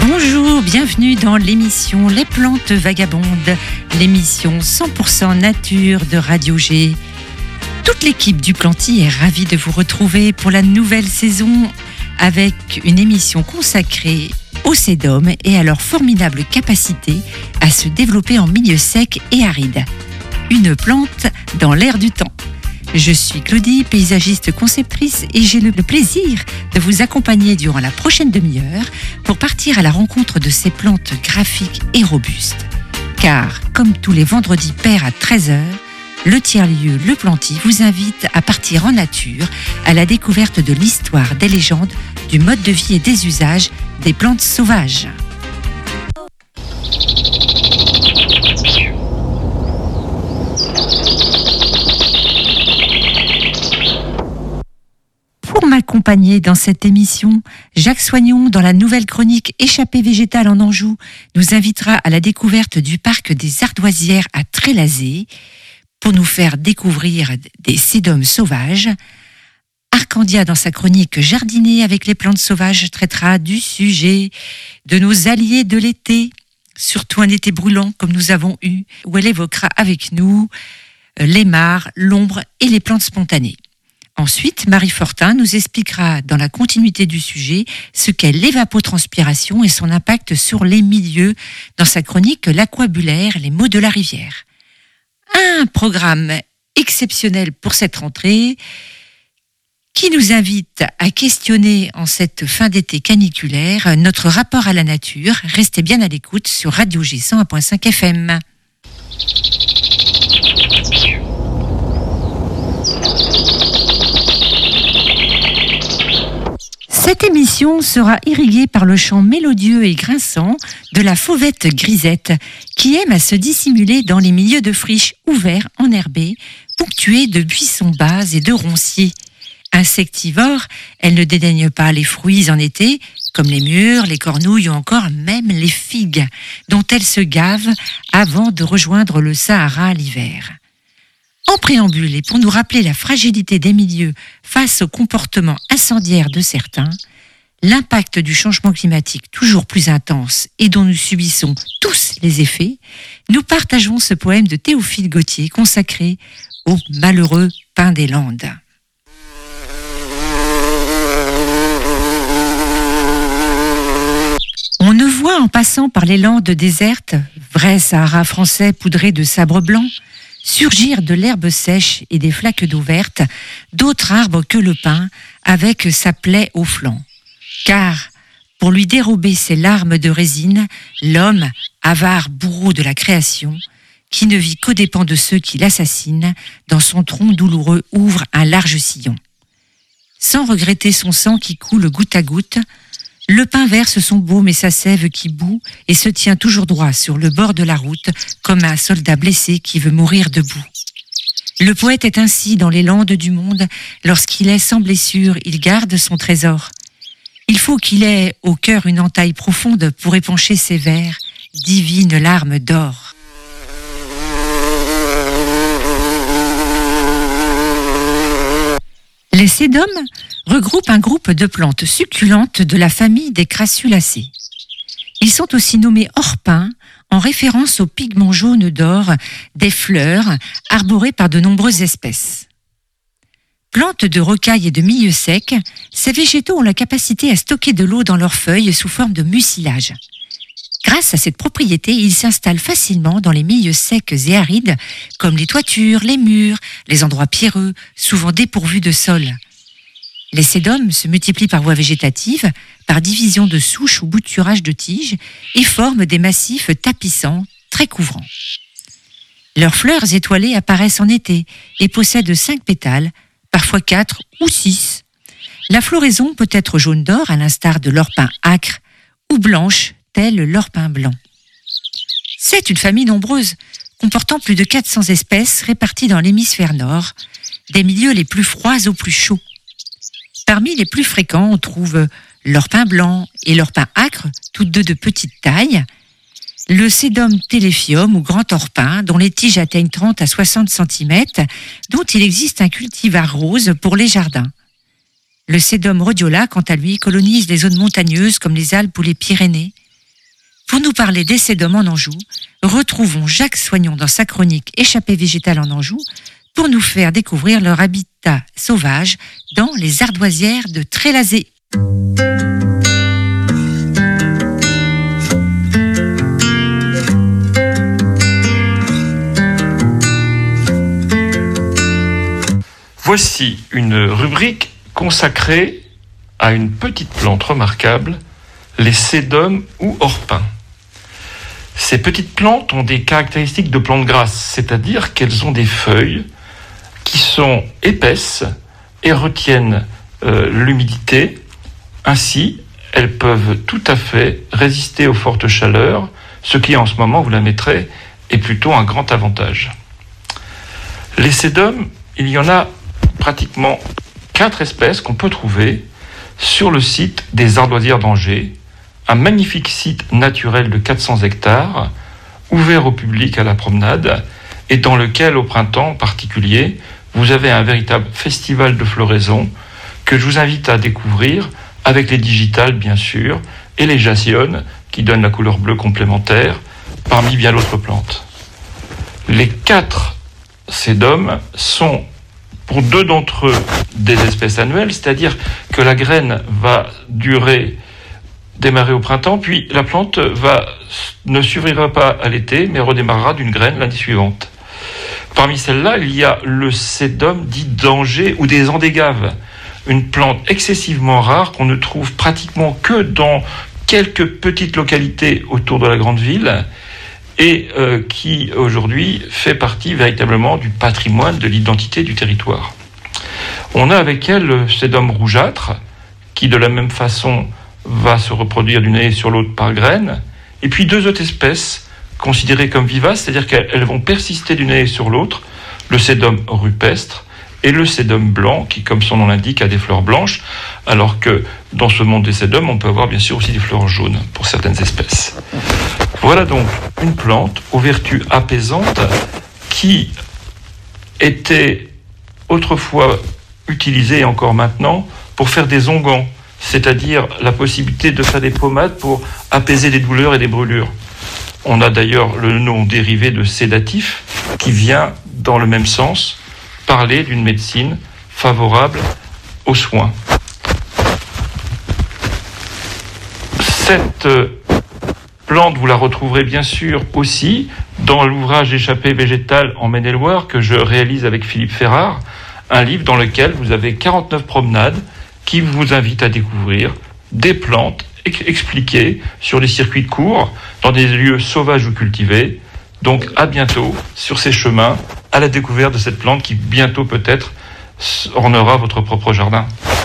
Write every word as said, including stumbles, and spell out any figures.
Bonjour, bienvenue dans l'émission Les Plantes Vagabondes, l'émission cent pour cent nature de Radio G. Toute l'équipe du Planty est ravie de vous retrouver pour la nouvelle saison avec une émission consacrée aux sédums et à leur formidable capacité à se développer en milieu sec et aride. Une plante dans l'air du temps. Je suis Claudie, paysagiste conceptrice, et j'ai le plaisir de vous accompagner durant la prochaine demi-heure pour partir à la rencontre de ces plantes graphiques et robustes. Car, comme tous les vendredis pairs à treize heures, le tiers-lieu Le Planty vous invite à partir en nature à la découverte de l'histoire, des légendes, du mode de vie et des usages des plantes sauvages. Pour m'accompagner dans cette émission, Jacques Soignon, dans la nouvelle chronique Échappée végétale en Anjou, nous invitera à la découverte du parc des Ardoisières à Trélazé pour nous faire découvrir des sédums sauvages. Arcandia, dans sa chronique Jardiner avec les plantes sauvages, traitera du sujet de nos alliés de l'été, surtout un été brûlant comme nous avons eu, où elle évoquera avec nous les mares, l'ombre et les plantes spontanées. Ensuite, Marie Fortin nous expliquera dans la continuité du sujet ce qu'est l'évapotranspiration et son impact sur les milieux dans sa chronique L'aquabulaire, les mots de la rivière. Un programme exceptionnel pour cette rentrée qui nous invite à questionner en cette fin d'été caniculaire notre rapport à la nature. Restez bien à l'écoute sur Radio G cent un virgule cinq F M. Cette émission sera irriguée par le chant mélodieux et grinçant de la fauvette grisette, qui aime à se dissimuler dans les milieux de friches ouverts, enherbés, ponctués de buissons bas et de ronciers. Insectivore, elle ne dédaigne pas les fruits en été, comme les mûres, les cornouilles ou encore même les figues, dont elle se gave avant de rejoindre le Sahara l'hiver. En préambule, et pour nous rappeler la fragilité des milieux face au comportement incendiaire de certains, l'impact du changement climatique toujours plus intense et dont nous subissons tous les effets, nous partageons ce poème de Théophile Gautier consacré aux malheureux pins des Landes. On ne voit en passant par les landes désertes, vrai Sahara français poudré de sabre blanc, surgir de l'herbe sèche et des flaques d'eau verte, d'autres arbres que le pin, avec sa plaie au flanc. Car, pour lui dérober ses larmes de résine, l'homme, avare bourreau de la création, qui ne vit qu'aux dépens de ceux qui l'assassinent, dans son tronc douloureux ouvre un large sillon. Sans regretter son sang qui coule goutte à goutte, le pin verse son baume et sa sève qui bout et se tient toujours droit sur le bord de la route comme un soldat blessé qui veut mourir debout. Le poète est ainsi dans les landes du monde, lorsqu'il est sans blessure, il garde son trésor. Il faut qu'il ait au cœur une entaille profonde pour épancher ses vers, divine larme d'or. Les sédums regroupent un groupe de plantes succulentes de la famille des Crassulacées. Ils sont aussi nommés hors-pins en référence aux pigments jaunes d'or des fleurs arborées par de nombreuses espèces. Plantes de rocaille et de milieu sec, ces végétaux ont la capacité à stocker de l'eau dans leurs feuilles sous forme de mucilage. Grâce à cette propriété, ils s'installent facilement dans les milieux secs et arides, comme les toitures, les murs, les endroits pierreux, souvent dépourvus de sol. Les sédums se multiplient par voie végétative, par division de souches ou bouturage de tiges, et forment des massifs tapissants, très couvrants. Leurs fleurs étoilées apparaissent en été et possèdent cinq pétales, parfois quatre ou six. La floraison peut être jaune d'or, à l'instar de l'orpin âcre, ou blanche, tel l'orpin blanc. C'est une famille nombreuse, comportant plus de quatre cents espèces réparties dans l'hémisphère nord, des milieux les plus froids aux plus chauds. Parmi les plus fréquents, on trouve l'orpin blanc et l'orpin âcre, toutes deux de petite taille, le sédum téléfium ou grand orpin, dont les tiges atteignent trente à soixante centimètres, dont il existe un cultivar rose pour les jardins. Le sédum rhodiola, quant à lui, colonise les zones montagneuses comme les Alpes ou les Pyrénées. Pour nous parler des sédums en Anjou, retrouvons Jacques Soignon dans sa chronique Échappée végétale en Anjou pour nous faire découvrir leur habitat sauvage dans les ardoisières de Trélazé. Voici une rubrique consacrée à une petite plante remarquable, les sédums ou orpins. Ces petites plantes ont des caractéristiques de plantes grasses, c'est-à-dire qu'elles ont des feuilles qui sont épaisses et retiennent euh, l'humidité. Ainsi, elles peuvent tout à fait résister aux fortes chaleurs, ce qui en ce moment, vous la mettrez, est plutôt un grand avantage. Les sédums, il y en a pratiquement quatre espèces qu'on peut trouver sur le site des Ardoisières d'Angers, un magnifique site naturel de quatre cents hectares, ouvert au public à la promenade, et dans lequel, au printemps en particulier, vous avez un véritable festival de floraison que je vous invite à découvrir avec les digitales, bien sûr, et les jassiones, qui donnent la couleur bleue complémentaire, parmi bien d'autres plantes. Les quatre sédums sont, pour deux d'entre eux, des espèces annuelles, c'est-à-dire que la graine va durer, démarrer au printemps, puis la plante va, ne survivra pas à l'été, mais redémarrera d'une graine l'année suivante. Parmi celles-là, il y a le sédum dit d'Angers ou des Andégaves, une plante excessivement rare qu'on ne trouve pratiquement que dans quelques petites localités autour de la grande ville et euh, qui aujourd'hui fait partie véritablement du patrimoine, de l'identité du territoire. On a avec elle le sédum rougeâtre qui de la même façon va se reproduire d'une année sur l'autre par graines, et puis deux autres espèces considérées comme vivaces, c'est-à-dire qu'elles vont persister d'une année sur l'autre, le sédum rupestre et le sédum blanc, qui, comme son nom l'indique, a des fleurs blanches, alors que dans ce monde des sédums, on peut avoir bien sûr aussi des fleurs jaunes pour certaines espèces. Voilà donc une plante aux vertus apaisantes qui était autrefois utilisée, et encore maintenant, pour faire des onguents, c'est-à-dire la possibilité de faire des pommades pour apaiser les douleurs et les brûlures. On a d'ailleurs le nom dérivé de sédatif qui vient dans le même sens parler d'une médecine favorable aux soins. Cette plante, vous la retrouverez bien sûr aussi dans l'ouvrage Échappée végétale en Maine-et-Loire que je réalise avec Philippe Ferrard, un livre dans lequel vous avez quarante-neuf promenades qui vous invitent à découvrir des plantes expliquées sur des circuits de cours, dans des lieux sauvages ou cultivés. Donc à bientôt sur ces chemins, à la découverte de cette plante qui bientôt peut-être ornera votre propre jardin.